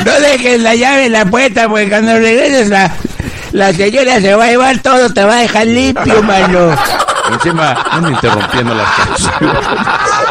No dejes la llave en la puerta, porque cuando regreses la señora se va a llevar todo, te va a dejar limpio, mano. Encima, ando interrumpiendo las canciones.